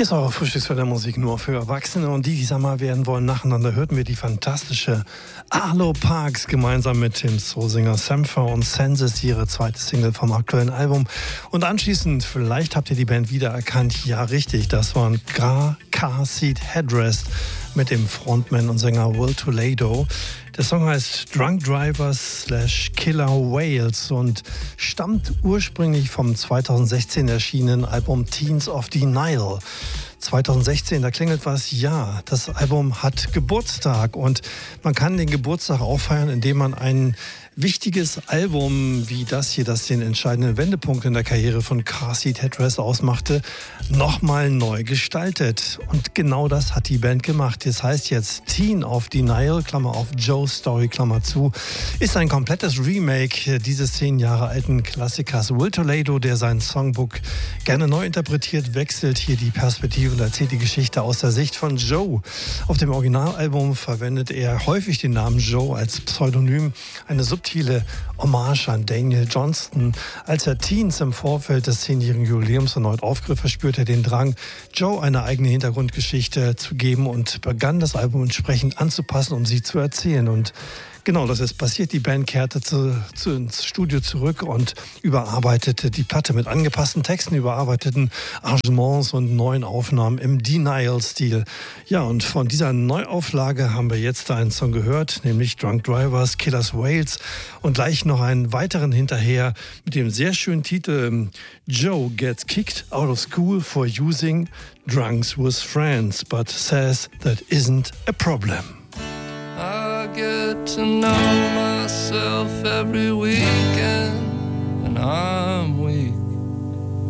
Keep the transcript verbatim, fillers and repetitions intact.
Hier ist eure Frühstücksfördermusik nur für Erwachsene und die, die Sommer werden wollen. Nacheinander hörten wir die fantastische Arlo Parks gemeinsam mit dem Soul-Singer Sampha und Senses, ihre zweite Single vom aktuellen Album. Und anschließend, vielleicht habt ihr die Band wiedererkannt, ja richtig, das waren Car Seat Headrest mit dem Frontman und Sänger Will Toledo. Der Song heißt Drunk Drivers slash Killer Whales und stammt ursprünglich vom zweitausendsechzehn erschienenen Album Teens of the Nile. zweitausendsechzehn, da klingelt was, ja, das Album hat Geburtstag und man kann den Geburtstag auch feiern, indem man ein wichtiges Album wie das hier, das den entscheidenden Wendepunkt in der Karriere von Car Seat Headrest ausmachte, nochmal neu gestaltet. Und genau das hat die Band gemacht. Das heißt jetzt Teen of the Nile, Klammer auf Joe's Story, Klammer zu, ist ein komplettes Remake dieses zehn Jahre alten Klassikers. Will Toledo, der sein Songbook gerne neu interpretiert, wechselt hier die Perspektive und erzählt die Geschichte aus der Sicht von Joe. Auf dem Originalalbum verwendet er häufig den Namen Joe als Pseudonym, eine subtile Hommage an Daniel Johnston. Als er Teens im Vorfeld des zehnjährigen Jubiläums erneut aufgriff, verspürte er den Drang, Joe eine eigene Hintergrundgeschichte zu geben und begann das Album entsprechend anzupassen, um sie zu erzählen. Und genau das ist passiert. Die Band kehrte zu, zu, ins Studio zurück und überarbeitete die Platte mit angepassten Texten, überarbeiteten Arrangements und neuen Aufnahmen im Denial-Stil. Ja, und von dieser Neuauflage haben wir jetzt einen Song gehört, nämlich Drunk Drivers, Killers Whales und gleich noch einen weiteren hinterher mit dem sehr schönen Titel Joe gets kicked out of school for using drunks with friends, but says that isn't a problem. I get to know myself every weekend, and I